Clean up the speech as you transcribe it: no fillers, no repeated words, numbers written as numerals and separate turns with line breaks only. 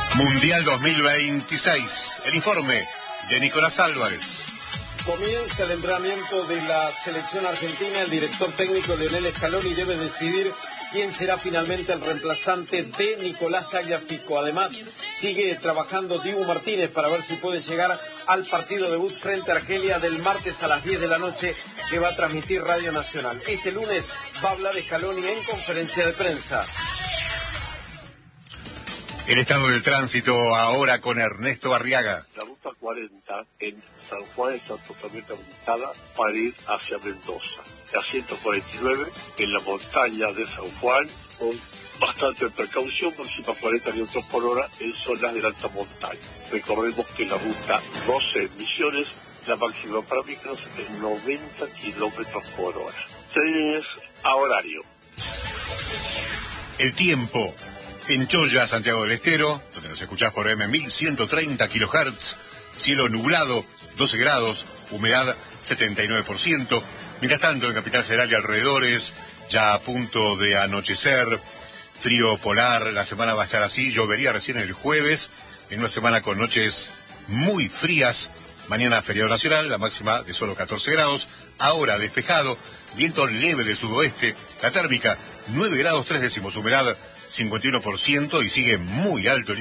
Mundial 2026. El informe de Nicolás Álvarez.
Comienza el entrenamiento de la selección argentina. El director técnico Lionel Scaloni debe decidir quién será finalmente el reemplazante de Nicolás Tagliafico. Además, sigue trabajando Dibu Martínez para ver si puede llegar al partido debut frente a Argelia del martes a las 10 de la noche que va a transmitir Radio Nacional. Este lunes va a hablar Scaloni en conferencia de prensa.
El estado del tránsito ahora con Ernesto Arriaga.
La ruta 40 en San Juan está totalmente habilitada para ir hacia Mendoza. La 149 en la montaña de San Juan con bastante precaución, máxima 40 kilómetros por hora en zonas de la alta montaña. Recordemos que la ruta 12 Misiones, la máxima para micros es 90 kilómetros por hora. Trenes a horario.
El tiempo. En Choya, Santiago del Estero, donde nos escuchás por AM 1130 kHz, cielo nublado, 12 grados, humedad 79%. Mientras tanto, en Capital Federal y alrededores, ya a punto de anochecer, frío polar, la semana va a estar así, llovería recién el jueves, en una semana con noches muy frías. Mañana feriado nacional, la máxima de solo 14 grados, ahora despejado, viento leve del sudoeste, la térmica 9 grados 3 décimos, humedad 51% y sigue muy alto el